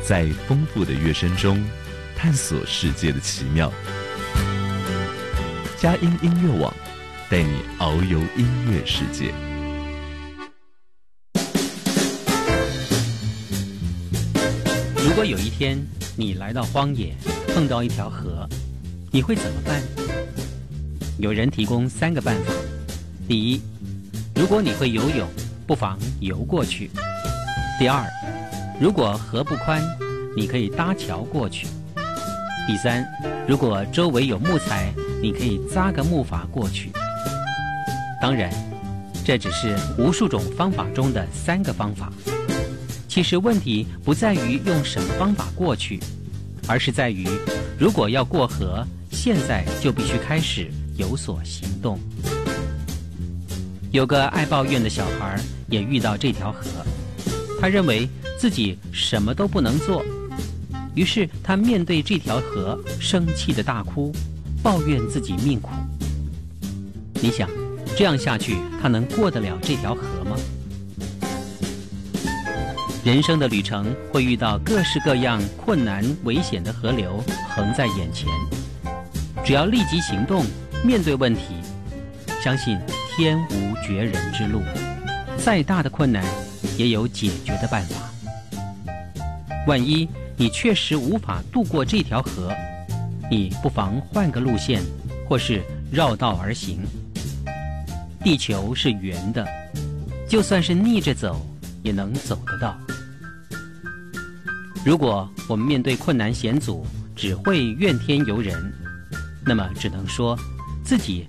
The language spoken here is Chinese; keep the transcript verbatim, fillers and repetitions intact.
在丰富的乐声中探索世界的奇妙。佳音音乐网带你遨游音乐世界。 如果有一天你来到荒野，碰到一条河，你会怎么办？有人提供三个办法。第一，如果你会游泳，不妨游过去。第二，如果河不宽，你可以搭桥过去。第三，如果周围有木材，你可以扎个木筏过去。当然，这只是无数种方法中的三个方法。其实问题不在于用什么方法过去，而是在于如果要过河，现在就必须开始有所行动。有个爱抱怨的小孩也遇到这条河，他认为自己什么都不能做，于是他面对这条河生气的大哭，抱怨自己命苦。你想，这样下去他能过得了这条河吗？人生的旅程会遇到各式各样困难危险的河流横在眼前，只要立即行动，面对问题，相信天无绝人之路，再大的困难也有解决的办法。万一你确实无法渡过这条河，你不妨换个路线，或是绕道而行。地球是圆的，就算是逆着走也能走得到。如果我们面对困难险阻只会怨天尤人，那么只能说自己